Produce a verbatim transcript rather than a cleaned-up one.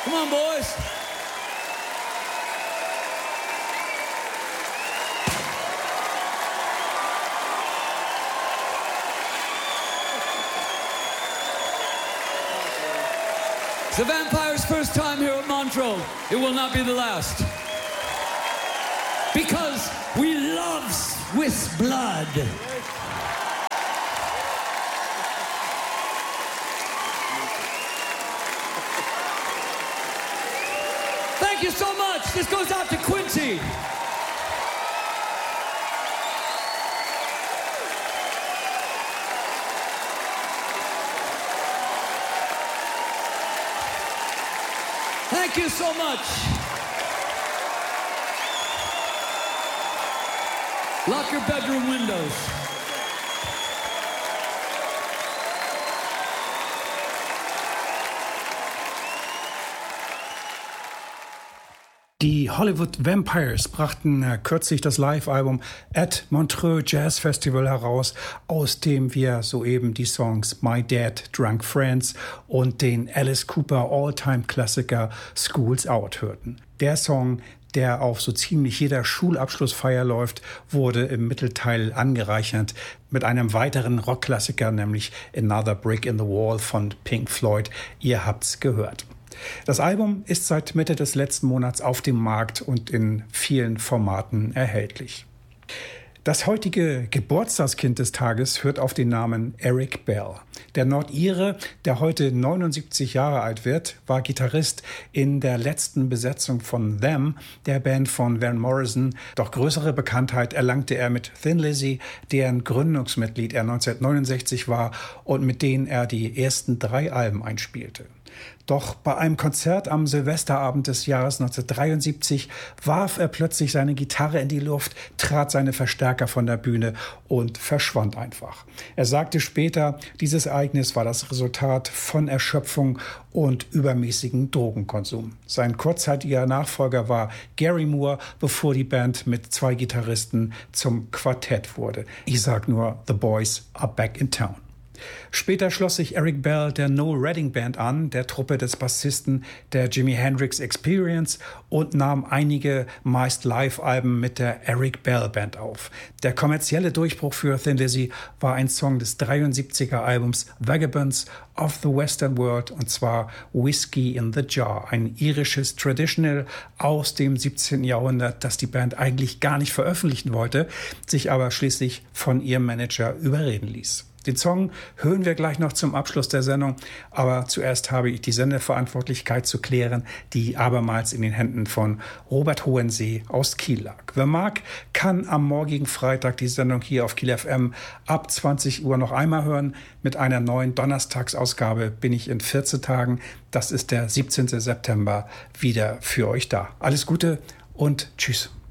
Come on, boys. It's the Vampires' first time here at Montreux. It will not be the last. Because we love Swiss blood. Thank you so much. This goes out to Quincy. Thank you so much. Lock your bedroom windows. Die Hollywood Vampires brachten äh, kürzlich das Live-Album At Montreux Jazz Festival heraus, aus dem wir soeben die Songs My Dad Drunk Friends und den Alice Cooper All-Time-Klassiker School's Out hörten. Der Song, der auf so ziemlich jeder Schulabschlussfeier läuft, wurde im Mittelteil angereichert mit einem weiteren Rockklassiker, nämlich Another Brick in the Wall von Pink Floyd. Ihr habt's gehört. Das Album ist seit Mitte des letzten Monats auf dem Markt und in vielen Formaten erhältlich. Das heutige Geburtstagskind des Tages hört auf den Namen Eric Bell. Der Nordire, der heute neunundsiebzig Jahre alt wird, war Gitarrist in der letzten Besetzung von Them, der Band von Van Morrison. Doch größere Bekanntheit erlangte er mit Thin Lizzy, deren Gründungsmitglied er neunzehnhundertneunundsechzig war und mit denen er die ersten drei Alben einspielte. Doch bei einem Konzert am Silvesterabend des Jahres neunzehnhundertdreiundsiebzig warf er plötzlich seine Gitarre in die Luft, trat seine Verstärker von der Bühne und verschwand einfach. Er sagte später, dieses Ereignis war das Resultat von Erschöpfung und übermäßigen Drogenkonsum. Sein kurzzeitiger Nachfolger war Gary Moore, bevor die Band mit zwei Gitarristen zum Quartett wurde. Ich sag nur, The Boys are back in town. Später schloss sich Eric Bell der Noel Redding Band an, der Truppe des Bassisten der Jimi Hendrix Experience, und nahm einige meist Live-Alben mit der Eric Bell Band auf. Der kommerzielle Durchbruch für Thin Lizzy war ein Song des dreiundsiebziger Albums Vagabonds of the Western World, und zwar Whiskey in the Jar, ein irisches Traditional aus dem siebzehnten Jahrhundert, das die Band eigentlich gar nicht veröffentlichen wollte, sich aber schließlich von ihrem Manager überreden ließ. Den Song hören wir gleich noch zum Abschluss der Sendung, aber zuerst habe ich die Sendeverantwortlichkeit zu klären, die abermals in den Händen von Robert Hohensee aus Kiel lag. Wer mag, kann am morgigen Freitag die Sendung hier auf Kiel F M ab zwanzig Uhr noch einmal hören. Mit einer neuen Donnerstagsausgabe bin ich in vierzehn Tagen, das ist der siebzehnten September, wieder für euch da. Alles Gute und tschüss.